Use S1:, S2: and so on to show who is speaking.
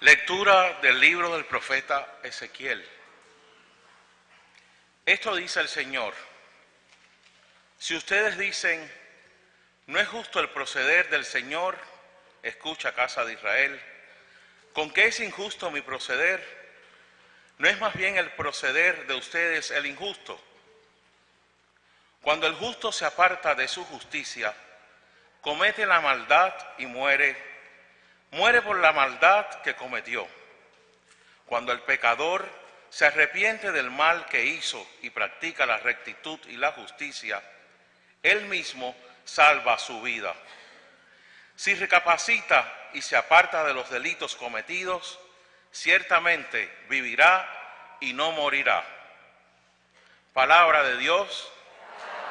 S1: Lectura del libro del profeta Ezequiel. Esto dice el Señor: si ustedes dicen, no es justo el proceder del Señor, escucha, casa de Israel, ¿con qué es injusto mi proceder? ¿No es más bien el proceder de ustedes el injusto? Cuando el justo se aparta de su justicia, comete la maldad y muere por la maldad que cometió. Cuando el pecador se arrepiente del mal que hizo y practica la rectitud y la justicia, él mismo salva su vida. Si recapacita y se aparta de los delitos cometidos, ciertamente vivirá y no morirá. Palabra de Dios.